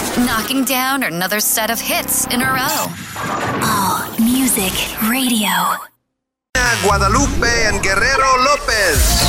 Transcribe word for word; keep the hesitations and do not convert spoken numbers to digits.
knocking down another set of hits in a row. All Music Radio. Guadalupe and Guerrero Lopez.